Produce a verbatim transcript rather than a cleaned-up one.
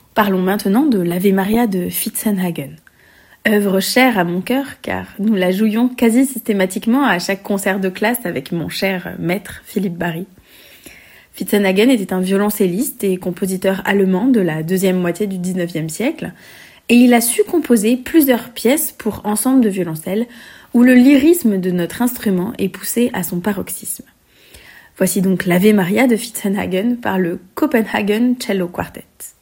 Parlons maintenant de l'Ave Maria de Fitzenhagen. Œuvre chère à mon cœur car nous la jouions quasi systématiquement à chaque concert de classe avec mon cher maître Philippe Barry. Fitzenhagen était un violoncelliste et compositeur allemand de la deuxième moitié du dix-neuvième siècle et il a su composer plusieurs pièces pour ensemble de violoncelle où le lyrisme de notre instrument est poussé à son paroxysme. Voici donc l'Ave Maria de Fitzenhagen par le Copenhagen Cello Quartet.